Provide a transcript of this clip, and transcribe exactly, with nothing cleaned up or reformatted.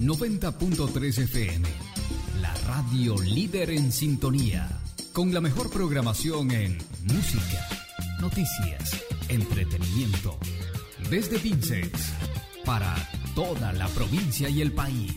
noventa punto tres F M, la radio líder en sintonía, con la mejor programación en música, noticias, entretenimiento, desde Vinces, para toda la provincia y el país.